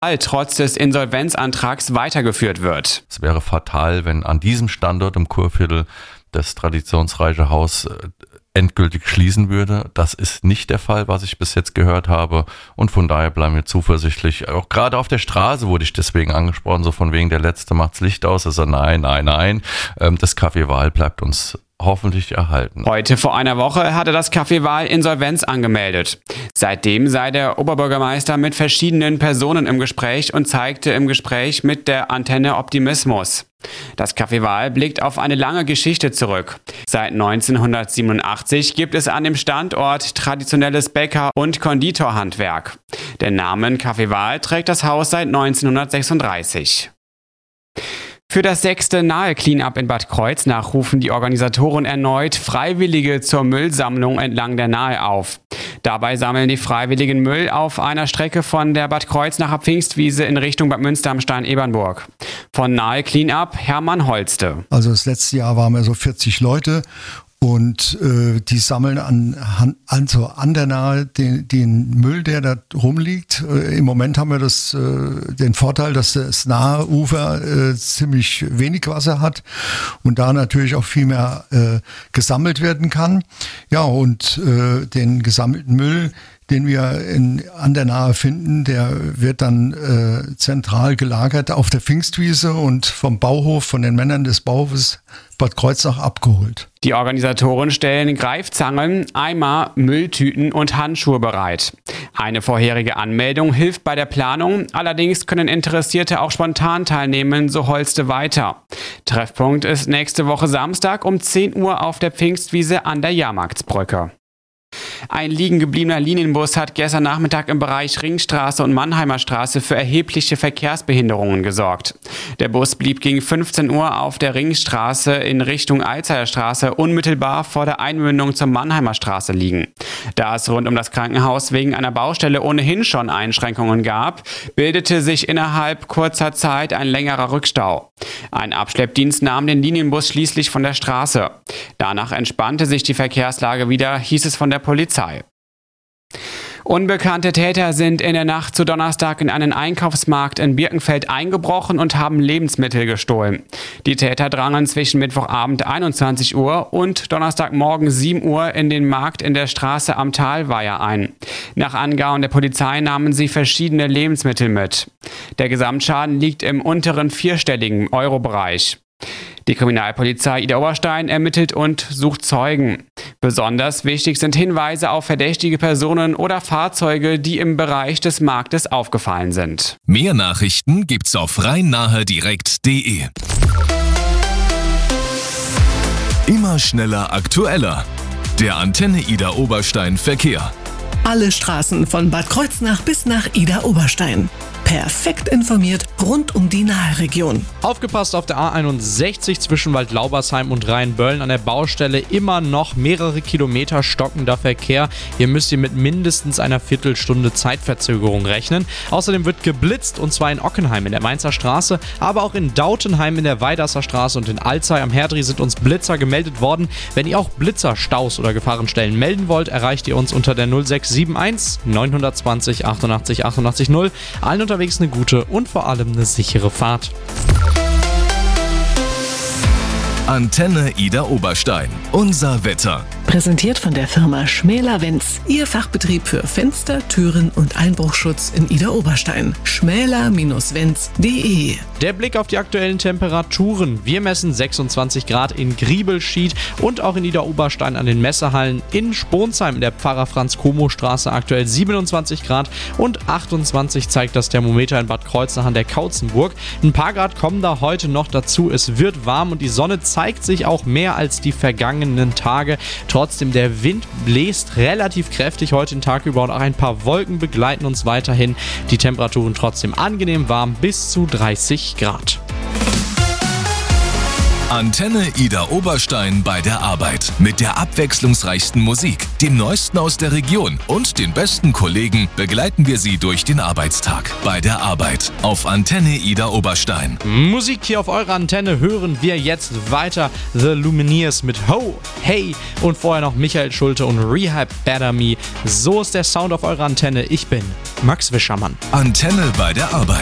trotz des Insolvenzantrags weitergeführt wird. Es wäre fatal, wenn an diesem Standort im Kurviertel das traditionsreiche Haus endgültig schließen würde. Das ist nicht der Fall, was ich bis jetzt gehört habe, und von daher bleiben wir zuversichtlich. Auch gerade auf der Straße wurde ich deswegen angesprochen, so von wegen, der Letzte macht's Licht aus. Also nein. Das Café Wahl bleibt uns hoffentlich erhalten. Heute vor einer Woche hatte das Café Wahl Insolvenz angemeldet. Seitdem sei der Oberbürgermeister mit verschiedenen Personen im Gespräch und zeigte im Gespräch mit der Antenne Optimismus. Das Café Wahl blickt auf eine lange Geschichte zurück. Seit 1987 gibt es an dem Standort traditionelles Bäcker- und Konditorhandwerk. Den Namen Café Wahl trägt das Haus seit 1936. Für das 6. Nahe-Cleanup in Bad Kreuznach rufen die Organisatoren erneut Freiwillige zur Müllsammlung entlang der Nahe auf. Dabei sammeln die Freiwilligen Müll auf einer Strecke von der Bad Kreuznacher Pfingstwiese in Richtung Bad Münster am Stein-Ebernburg. Von Nahe-Cleanup Hermann Holste. Also das letzte Jahr waren wir so 40 Leute. Und die sammeln an der Nahe den Müll, der da rumliegt. Im Moment haben wir den Vorteil, dass das nahe Ufer ziemlich wenig Wasser hat und da natürlich auch viel mehr gesammelt werden kann. Ja, und den gesammelten Müll, den wir an der Nahe finden, der wird dann zentral gelagert auf der Pfingstwiese und vom Bauhof, von den Männern des Bauhofes Bad Kreuznach abgeholt. Die Organisatoren stellen Greifzangen, Eimer, Mülltüten und Handschuhe bereit. Eine vorherige Anmeldung hilft bei der Planung, allerdings können Interessierte auch spontan teilnehmen, so Holste weiter. Treffpunkt ist nächste Woche Samstag um 10 Uhr auf der Pfingstwiese an der Jahrmarktsbrücke. Ein liegen gebliebener Linienbus hat gestern Nachmittag im Bereich Ringstraße und Mannheimer Straße für erhebliche Verkehrsbehinderungen gesorgt. Der Bus blieb gegen 15 Uhr auf der Ringstraße in Richtung Alzheimer Straße unmittelbar vor der Einmündung zur Mannheimer Straße liegen. Da es rund um das Krankenhaus wegen einer Baustelle ohnehin schon Einschränkungen gab, bildete sich innerhalb kurzer Zeit ein längerer Rückstau. Ein Abschleppdienst nahm den Linienbus schließlich von der Straße. Danach entspannte sich die Verkehrslage wieder, hieß es von der Polizei. Unbekannte Täter sind in der Nacht zu Donnerstag in einen Einkaufsmarkt in Birkenfeld eingebrochen und haben Lebensmittel gestohlen. Die Täter drangen zwischen Mittwochabend 21 Uhr und Donnerstagmorgen 7 Uhr in den Markt in der Straße am Talweiher ein. Nach Angaben der Polizei nahmen sie verschiedene Lebensmittel mit. Der Gesamtschaden liegt im unteren vierstelligen Euro-Bereich. Die Kriminalpolizei Ida Oberstein ermittelt und sucht Zeugen. Besonders wichtig sind Hinweise auf verdächtige Personen oder Fahrzeuge, die im Bereich des Marktes aufgefallen sind. Mehr Nachrichten gibt's auf rhein-nahe-direkt.de. Immer schneller, aktueller. Der Antenne Ida Oberstein Verkehr. Alle Straßen von Bad Kreuznach bis nach Ida Oberstein. Perfekt informiert rund um die Nahe-Region. Aufgepasst auf der A61 zwischen Waldlaubersheim und Rheinböllen an der Baustelle immer noch mehrere Kilometer stockender Verkehr. Hier müsst ihr mit mindestens einer Viertelstunde Zeitverzögerung rechnen. Außerdem wird geblitzt, und zwar in Ockenheim in der Mainzer Straße, aber auch in Dautenheim in der Weidasser Straße und in Alzey am Herdri sind uns Blitzer gemeldet worden. Wenn ihr auch Blitzer, Staus oder Gefahrenstellen melden wollt, erreicht ihr uns unter der 0671 920 88 88 0. Allen unterwegs eine gute und vor allem eine sichere Fahrt. Antenne Ida Oberstein. Unser Wetter. Präsentiert von der Firma Schmäler-Wenz. Ihr Fachbetrieb für Fenster, Türen und Einbruchschutz in Ida Oberstein. schmäler-wenz.de. Der Blick auf die aktuellen Temperaturen. Wir messen 26 Grad in Griebelschied und auch in Ida Oberstein an den Messehallen. In Sponsheim in der Pfarrer-Franz-Komo-Straße aktuell 27 Grad und 28 zeigt das Thermometer in Bad Kreuznach an der Kautzenburg. Ein paar Grad kommen da heute noch dazu. Es wird warm und die Sonne zeigt sich auch mehr als die vergangenen Tage. Trotzdem, der Wind bläst relativ kräftig heute den Tag über und auch ein paar Wolken begleiten uns weiterhin. Die Temperaturen trotzdem angenehm warm bis zu 30 Grad. Antenne Ida Oberstein bei der Arbeit. Mit der abwechslungsreichsten Musik, dem Neuesten aus der Region und den besten Kollegen begleiten wir Sie durch den Arbeitstag. Bei der Arbeit auf Antenne Ida Oberstein. Musik hier auf eurer Antenne hören wir jetzt weiter. The Lumineers mit Ho, Hey und vorher noch Michael Schulte und Rehab Better Me. So ist der Sound auf eurer Antenne. Ich bin Max Wischermann. Antenne bei der Arbeit.